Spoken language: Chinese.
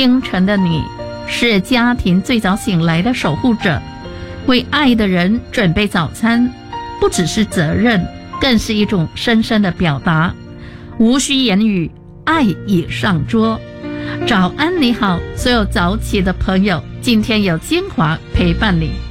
清晨的你是家庭最早醒来的守护者，为爱的人准备早餐，不只是责任，更是一种深深的表达，无需言语，爱已上桌。早安你好，所有早起的朋友，今天有精华陪伴你。